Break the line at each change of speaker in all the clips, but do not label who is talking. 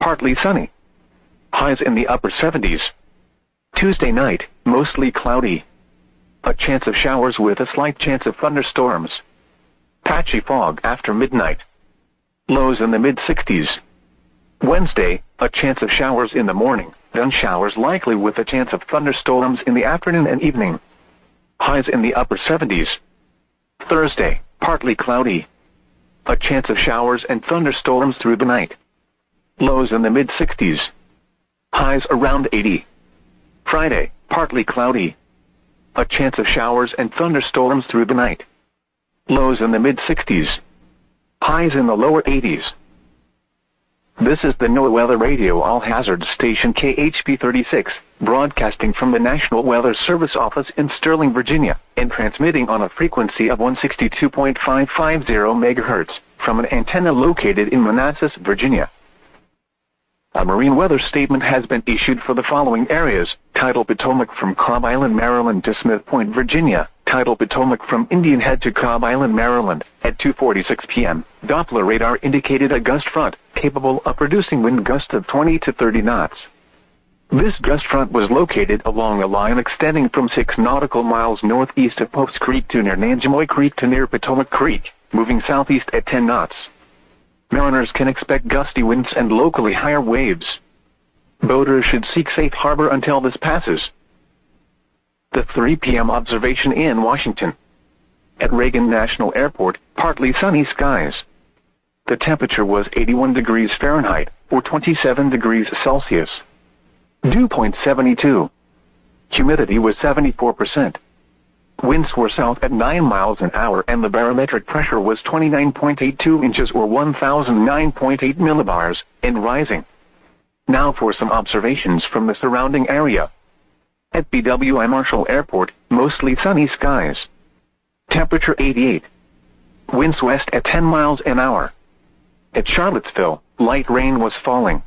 partly sunny. Highs in the upper 70s. Tuesday night, mostly cloudy. A chance of showers with a slight chance of thunderstorms. Patchy fog after midnight. Lows in the mid-60s. Wednesday, a chance of showers in the morning, then showers likely with a chance of thunderstorms in the afternoon and evening. Highs in the upper 70s. Thursday, partly cloudy. A chance of showers and thunderstorms through the night. Lows in the mid-60s. Highs around 80. Friday, partly cloudy. A chance of showers and thunderstorms through the night. Lows in the mid-60s. Highs in the lower 80s. This is the NOAA Weather Radio All-Hazard Station KHP 36, broadcasting from the National Weather Service office in Sterling, Virginia, and transmitting on a frequency of 162.550 MHz from an antenna located in Manassas, Virginia. A marine weather statement has been issued for the following areas: Tidal Potomac from Cobb Island, Maryland to Smith Point, Virginia. Tidal Potomac from Indian Head to Cobb Island, Maryland. At 2:46 p.m., Doppler radar indicated a gust front, capable of producing wind gusts of 20 to 30 knots. This gust front was located along a line extending from 6 nautical miles northeast of Pope's Creek to near Nanjemoy Creek to near Potomac Creek, moving southeast at 10 knots. Mariners can expect gusty winds and locally higher waves. Boaters should seek safe harbor until this passes. The 3 p.m. observation in Washington. At Reagan National Airport, partly sunny skies. The temperature was 81 degrees Fahrenheit, or 27 degrees Celsius. Dew point 72. Humidity was 74%. Winds were south at 9 miles an hour and the barometric pressure was 29.82 inches or 1009.8 millibars, and rising. Now for some observations from the surrounding area. At BWI Marshall Airport, mostly sunny skies. Temperature 88. Winds west at 10 miles an hour. At Charlottesville, light rain was falling.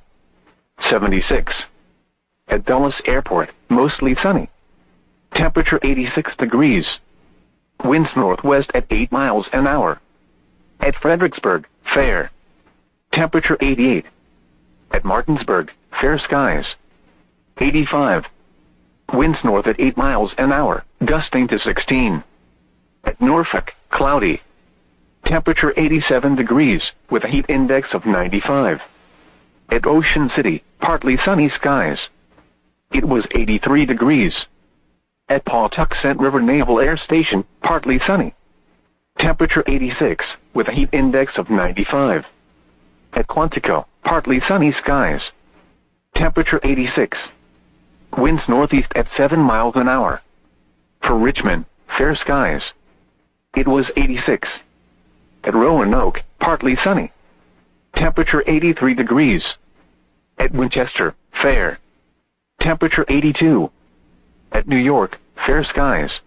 76. At Dulles Airport, mostly sunny. Temperature 86 degrees. Winds northwest at 8 miles an hour. At Fredericksburg, fair. Temperature 88. At Martinsburg, fair skies. 85. Winds north at 8 miles an hour, gusting to 16. At Norfolk, cloudy. Temperature 87 degrees, with a heat index of 95. At Ocean City, partly sunny skies. It was 83 degrees. At Pawtuxet River Naval Air Station, partly sunny. Temperature 86, with a heat index of 95. At Quantico, partly sunny skies. Temperature 86. Winds northeast at 7 miles an hour. For Richmond, fair skies. It was 86. At Roanoke, partly sunny. Temperature 83 degrees. At Winchester, fair. Temperature 82. At New York, fair skies.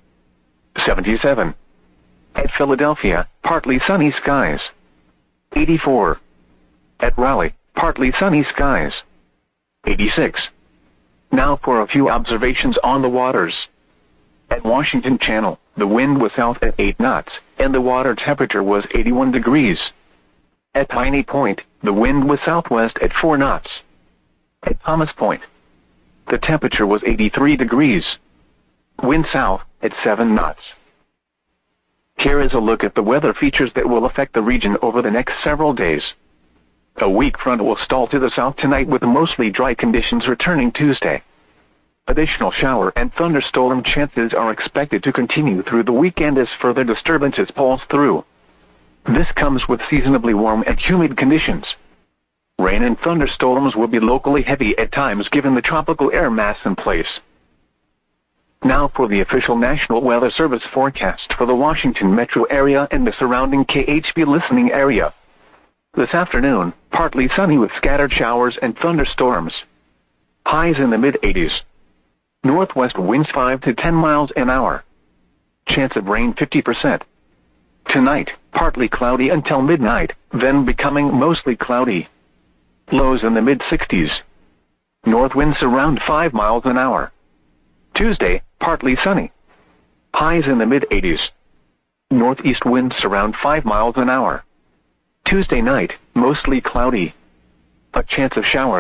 77. At Philadelphia, partly sunny skies. 84. At Raleigh, partly sunny skies. 86. Now for a few observations on the waters. At Washington Channel, the wind was south at 8 knots, and the water temperature was 81 degrees. At Piney Point, the wind was southwest at 4 knots. At Thomas Point, the temperature was 83 degrees. Wind south at 7 knots. Here is a look at the weather features that will affect the region over the next several days. A weak front will stall to the south tonight with mostly dry conditions returning Tuesday. Additional shower and thunderstorm chances are expected to continue through the weekend as further disturbances pulse through. This comes with seasonably warm and humid conditions. Rain and thunderstorms will be locally heavy at times given the tropical air mass in place. Now for the official National Weather Service forecast for the Washington metro area and the surrounding KHP listening area. This afternoon, partly sunny with scattered showers and thunderstorms. Highs in the mid-80s. Northwest winds 5 to 10 miles an hour. Chance of rain 50%. Tonight, partly cloudy until midnight, then becoming mostly cloudy. Lows in the mid-60s. North winds around 5 miles an hour. Tuesday, partly sunny. Highs in the mid-80s. Northeast winds around 5 miles an hour. Tuesday night, mostly cloudy. A chance of showers